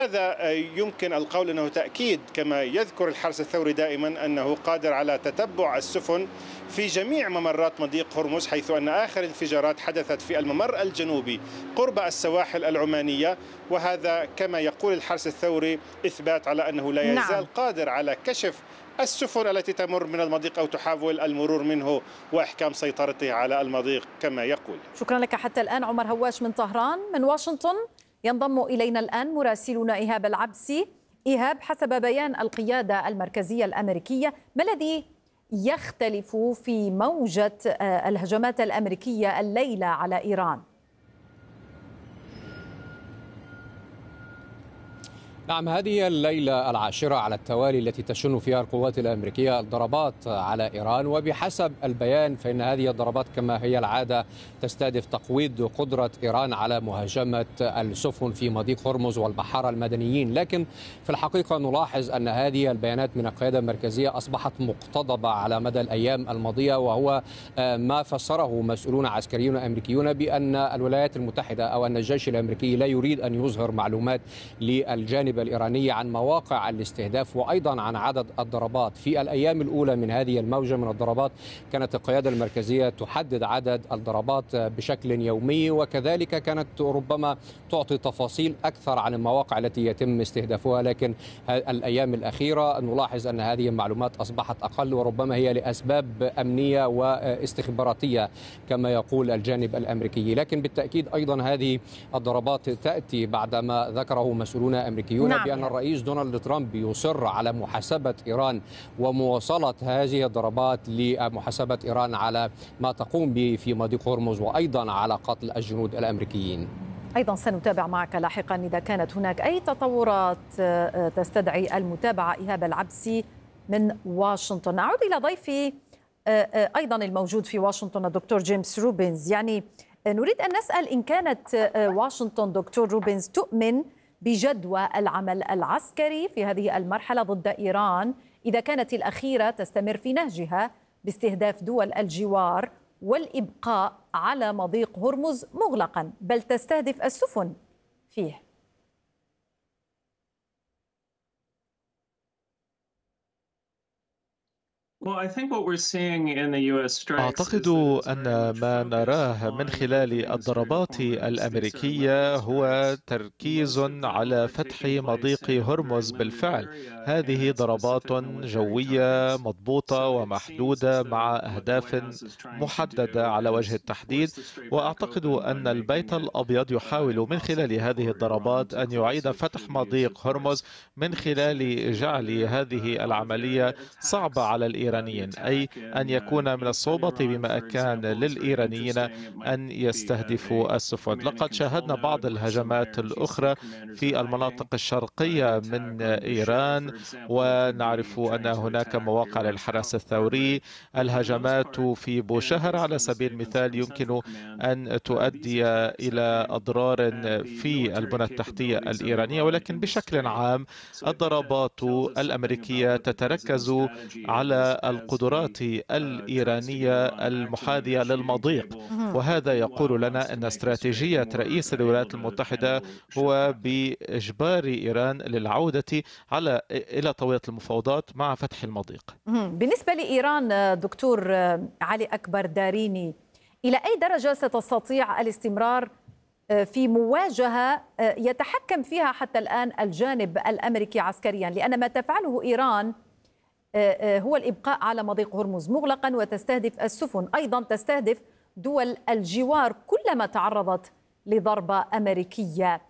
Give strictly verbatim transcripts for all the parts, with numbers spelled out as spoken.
هذا يمكن القول أنه تأكيد كما يذكر الحرس الثوري دائما أنه قادر على تتبع السفن في جميع ممرات مضيق هرمز، حيث أن آخر انفجارات حدثت في الممر الجنوبي قرب السواحل العمانية، وهذا كما يقول الحرس الثوري إثبات على أنه لا يزال نعم. قادر على كشف السفن التي تمر من المضيق أو تحاول المرور منه وإحكام سيطرته على المضيق كما يقول. شكرا لك حتى الآن عمر هواش من طهران. من واشنطن ينضم إلينا الآن مراسلنا إيهاب العبسي. إيهاب، حسب بيان القيادة المركزية الأمريكية، ما الذي يختلف في موجة الهجمات الأمريكية الليلة على إيران؟ نعم، هذه الليلة العاشرة على التوالي التي تشن فيها القوات الأمريكية الضربات على إيران، وبحسب البيان فإن هذه الضربات كما هي العادة تستهدف تقويض قدرة إيران على مهاجمة السفن في مضيق هرمز والبحارة المدنيين. لكن في الحقيقة نلاحظ أن هذه البيانات من القيادة المركزية أصبحت مقتضبة على مدى الأيام الماضية، وهو ما فسره مسؤولون عسكريون أمريكيون بأن الولايات المتحدة أو أن الجيش الأمريكي لا يريد أن يظهر معلومات للجانب الإيرانية عن مواقع الاستهداف وأيضا عن عدد الضربات. في الأيام الأولى من هذه الموجة من الضربات كانت القيادة المركزية تحدد عدد الضربات بشكل يومي، وكذلك كانت ربما تعطي تفاصيل أكثر عن المواقع التي يتم استهدافها. لكن الأيام الأخيرة نلاحظ أن هذه المعلومات أصبحت أقل، وربما هي لأسباب أمنية واستخباراتية كما يقول الجانب الأمريكي. لكن بالتأكيد أيضا هذه الضربات تأتي بعدما ذكره مسؤولون أمريكيون نعم. بأن الرئيس دونالد ترامب يصر على محاسبة إيران ومواصلة هذه الضربات لمحاسبة إيران على ما تقوم به في مضيق هرمز، وأيضا على قتل الجنود الأمريكيين. أيضا سنتابع معك لاحقا إذا كانت هناك أي تطورات تستدعي المتابعة. إيهاب العبسي من واشنطن. أعود إلى ضيفي أيضا الموجود في واشنطن الدكتور جيمس روبنز. يعني نريد أن نسأل إن كانت واشنطن دكتور روبنز تؤمن بجدوى العمل العسكري في هذه المرحلة ضد إيران إذا كانت الأخيرة تستمر في نهجها باستهداف دول الجوار والإبقاء على مضيق هرمز مغلقا، بل تستهدف السفن فيه. أعتقد أن ما نراه من خلال الضربات الأمريكية هو تركيز على فتح مضيق هرمز بالفعل. هذه ضربات جوية مضبوطة ومحدودة مع أهداف محددة على وجه التحديد، وأعتقد أن البيت الأبيض يحاول من خلال هذه الضربات أن يعيد فتح مضيق هرمز من خلال جعل هذه العملية صعبة على الإيرانيين، أي أن يكون من الصعوبة بما كان للإيرانيين أن يستهدفوا السفن. لقد شاهدنا بعض الهجمات الأخرى في المناطق الشرقية من إيران، ونعرف أن هناك مواقع للحرس الثوري. الهجمات في بوشهر على سبيل المثال يمكن أن تؤدي إلى أضرار في البنى التحتية الإيرانية، ولكن بشكل عام الضربات الأمريكية تتركز على القدرات الإيرانية المحاذية للمضيق، وهذا يقول لنا أن استراتيجية رئيس الولايات المتحدة هو بإجبار إيران للعودة على إلى طاولة المفاوضات مع فتح المضيق. بالنسبة لإيران دكتور علي أكبر داريني، إلى أي درجة ستستطيع الاستمرار في مواجهة يتحكم فيها حتى الآن الجانب الأمريكي عسكريا؟ لأن ما تفعله إيران هو الإبقاء على مضيق هرمز مغلقا وتستهدف السفن، أيضا تستهدف دول الجوار كلما تعرضت لضربة أمريكية.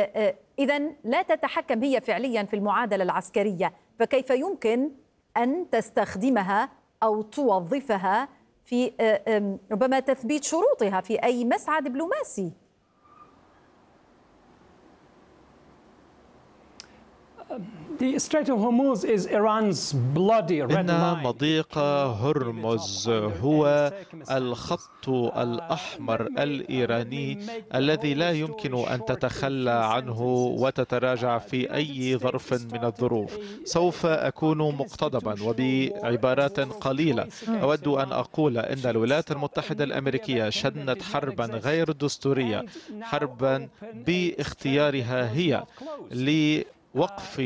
إذن لا تتحكم هي فعليا في المعادلة العسكرية، فكيف يمكن أن تستخدمها أو توظفها في ربما تثبيت شروطها في أي مسعى دبلوماسي؟ إن مضيق هرمز هو الخط الأحمر الإيراني الذي لا يمكن أن تتخلى عنه وتتراجع في أي ظرف من الظروف. سوف أكون مقتضبا وبعبارات قليلة أود أن أقول إن الولايات المتحدة الأمريكية شنت حربا غير دستورية، حربا باختيارها هي لوقف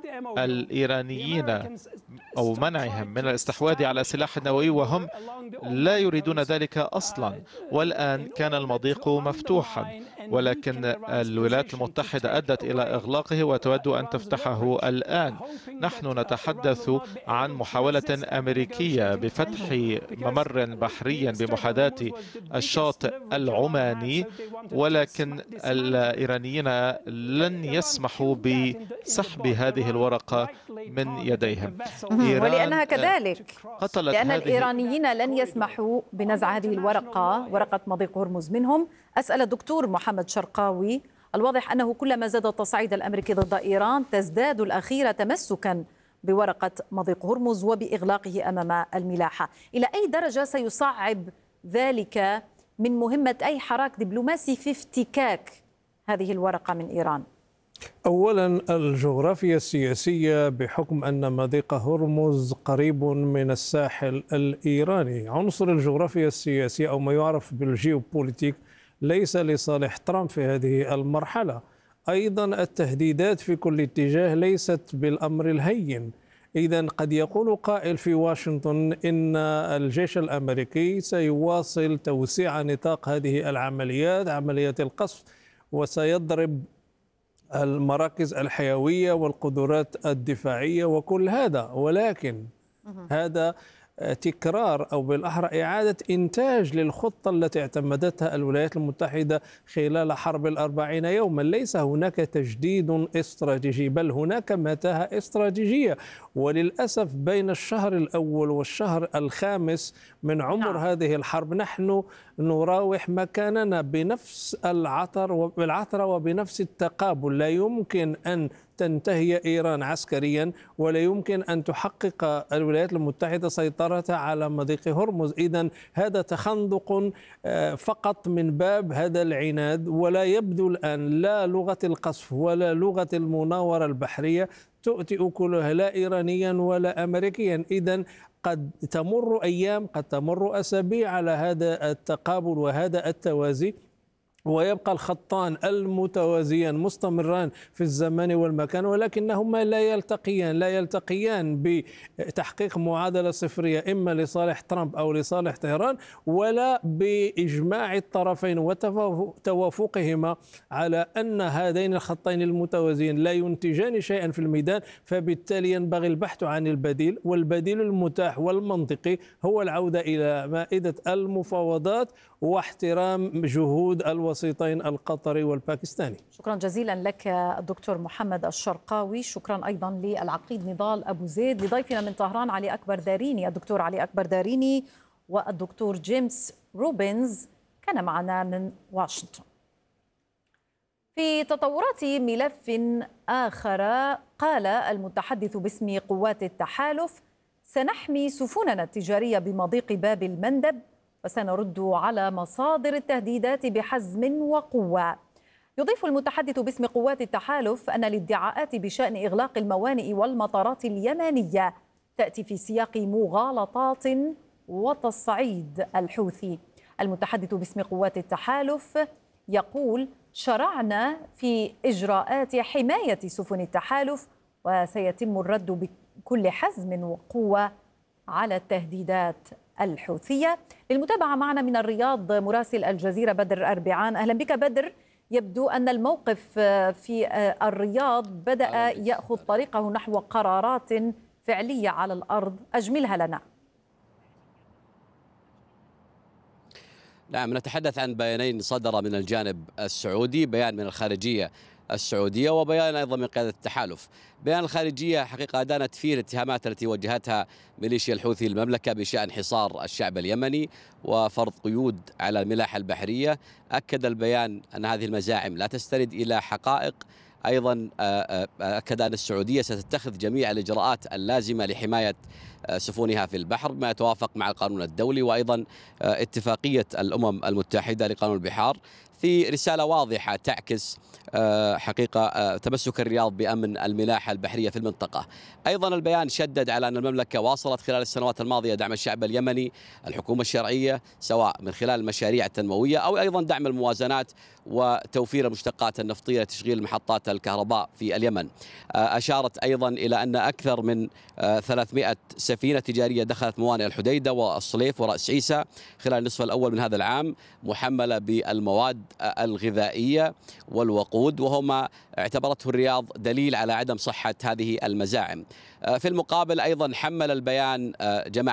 الإيرانيين أو منعهم من الاستحواذ على السلاح النووي، وهم لا يريدون ذلك أصلا. والآن كان المضيق مفتوحا، ولكن الولايات المتحدة أدت إلى إغلاقه وتود أن تفتحه الآن. نحن نتحدث عن محاولة أمريكية بفتح ممر بحري بمحاذاة الشاطئ العماني، ولكن الإيرانيين لن يسمحوا بسحب هذه الورقة من يديهم. ولأنها كذلك قتلت لأن هذه الإيرانيين لن يسمحوا بنزع هذه الورقة، ورقة مضيق هرمز منهم. أسأل الدكتور محمد شرقاوي، الواضح أنه كلما زاد التصعيد الأمريكي ضد إيران تزداد الأخيرة تمسكا بورقة مضيق هرمز وبإغلاقه أمام الملاحة. إلى أي درجة سيصعب ذلك من مهمة أي حراك دبلوماسي في افتكاك هذه الورقة من إيران؟ أولا الجغرافيا السياسية، بحكم أن مضيق هرمز قريب من الساحل الإيراني. عنصر الجغرافيا السياسية أو ما يعرف بالجيوبوليتيك ليس لصالح ترامب في هذه المرحلة. أيضا التهديدات في كل اتجاه ليست بالأمر الهين. إذن قد يقول قائل في واشنطن إن الجيش الأمريكي سيواصل توسيع نطاق هذه العمليات، عمليات القصف، وسيضرب المراكز الحيوية والقدرات الدفاعية وكل هذا، ولكن هذا تكرار أو بالأحرى إعادة إنتاج للخطة التي اعتمدتها الولايات المتحدة خلال حرب الأربعين يوما. ليس هناك تجديد استراتيجي، بل هناك متاهة استراتيجية. وللأسف بين الشهر الأول والشهر الخامس من عمر هذه الحرب نحن نراوح مكاننا بنفس العثر وبالعثرة وبنفس التقابل. لا يمكن أن تنتهي إيران عسكريا، ولا يمكن أن تحقق الولايات المتحدة سيطرتها على مضيق هرمز. إذن هذا تخندق فقط من باب هذا العناد، ولا يبدو الآن لا لغة القصف ولا لغة المناورة البحرية تؤتي أكلها لا إيرانيا ولا أمريكيا. إذن قد تمر أيام، قد تمر أسابيع على هذا التقابل وهذا التوازي، ويبقى الخطان المتوازيان مستمران في الزمان والمكان، ولكنهما لا يلتقيان لا يلتقيان بتحقيق معادلة صفرية إما لصالح ترامب أو لصالح طهران، ولا بإجماع الطرفين وتوافقهما على أن هذين الخطين المتوازيين لا ينتجان شيئا في الميدان. فبالتالي ينبغي البحث عن البديل، والبديل المتاح والمنطقي هو العودة إلى مائدة المفاوضات واحترام جهود الوسيطين القطري والباكستاني. شكرا جزيلا لك الدكتور محمد الشرقاوي. شكرا أيضا للعقيد نضال أبو زيد، لضيفنا من طهران علي أكبر داريني، الدكتور علي أكبر داريني، والدكتور جيمس روبنز كان معنا من واشنطن. في تطورات ملف آخر، قال المتحدث باسم قوات التحالف: سنحمي سفننا التجارية بمضيق باب المندب وسنرد على مصادر التهديدات بحزم وقوة. يضيف المتحدث باسم قوات التحالف أن الادعاءات بشأن إغلاق الموانئ والمطارات اليمنية تأتي في سياق مغالطات وتصعيد الحوثي. المتحدث باسم قوات التحالف يقول: شرعنا في إجراءات حماية سفن التحالف، وسيتم الرد بكل حزم وقوة على التهديدات الحوثية. للمتابعة معنا من الرياض مراسل الجزيرة بدر أربعان. أهلا بك بدر. يبدو أن الموقف في الرياض بدأ يأخذ طريقه نحو قرارات فعلية على الأرض، أجملها لنا. نعم، نتحدث عن بيانين صدر من الجانب السعودي، بيان من الخارجية السعودية وبيان أيضا من قيادة التحالف. بيان الخارجية حقيقة أدانت فيه الاتهامات التي وجهتها ميليشيا الحوثي المملكة بشأن حصار الشعب اليمني وفرض قيود على الملاحة البحرية. أكد البيان أن هذه المزاعم لا تستند إلى حقائق أيضا أكد أن السعودية ستتخذ جميع الإجراءات اللازمة لحماية سفنها في البحر بما يتوافق مع القانون الدولي وأيضا اتفاقية الأمم المتحدة لقانون البحار، في رسالة واضحة تعكس حقيقة تمسك الرياض بأمن الملاحة البحرية في المنطقة. أيضا البيان شدد على أن المملكة واصلت خلال السنوات الماضية دعم الشعب اليمني، الحكومة الشرعية، سواء من خلال المشاريع التنموية أو أيضا دعم الموازنات وتوفير المشتقات النفطية لتشغيل محطات الكهرباء في اليمن. أشارت أيضا إلى أن أكثر من ثلاثمائة سفينة تجارية دخلت موانئ الحديدة والصليف ورأس عيسى خلال النصف الأول من هذا العام محملة بالمواد الغذائية والوقود، وهما اعتبرته الرياض دليل على عدم صحة هذه المزاعم. في المقابل أيضا حمل البيان جماعة